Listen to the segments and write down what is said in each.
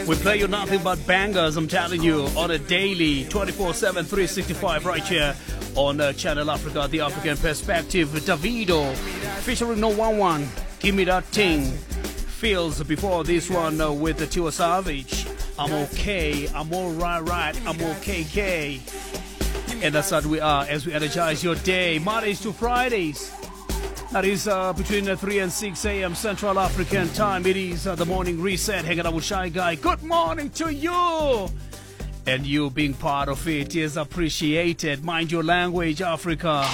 We play you nothing but bangers, I'm telling you, on a daily, 24/7, 365, right here on Channel Africa, The African Perspective. Davido, featuring No 11, Give Me That Thing. Feels before this one with the Tiwa Savage. I'm okay, I'm right, I'm okay. And that's what we are as we energize your day, Mondays to Fridays. That is between 3 and 6 a.m. Central African time. It is the morning reset, hanging out with Shy Guy. Good morning to you. And you being part of it is appreciated. Mind your language, Africa.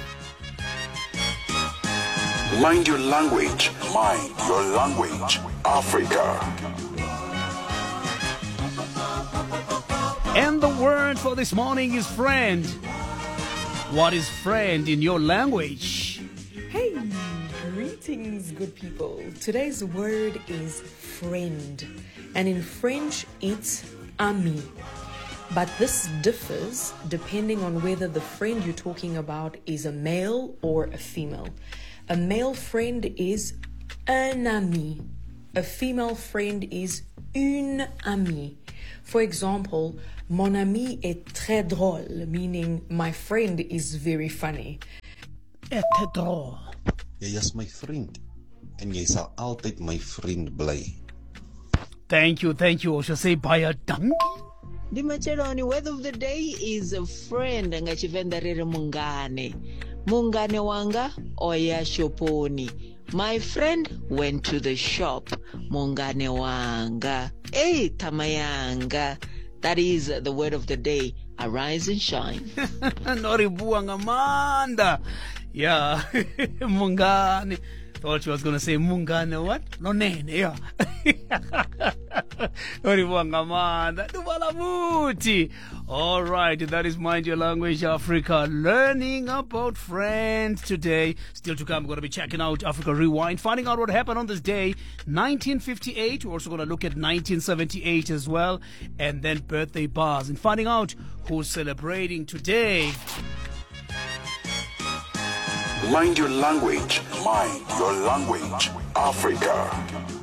Mind your language. Mind your language, Africa. And the word for this morning is friend. What is friend in your language? Hey, greetings, good people. Today's word is friend. And in French, it's ami. But this differs depending on whether the friend you're talking about is a male or a female. A male friend is un ami. A female friend is une amie. For example, mon ami est très drôle, meaning my friend is very funny. Est drôle. Jy is my vriend en jy sal altyd my vriend bly. Thank you. I should say by a donkey. The Macheloni word of the day is a friend nga Chivenda rere mungane. Mungane wanga oya shoponi. My friend went to the shop. Mungane wanga. Hey, tamayanga. That is the word of the day. Arise and shine. Noribuanga Amanda. Yeah. Mungane. Thought you was going to say Mungane what? No nene, yeah. Noribuanga Amanda. Dubalamuti. All right, that is Mind Your Language Africa. Learning about friends today. Still to come, we're going to be checking out Africa Rewind, finding out what happened on this day, 1958. We're also going to look at 1978 as well, and then birthday bars, and finding out who's celebrating today. Mind your language. Mind your language, Africa.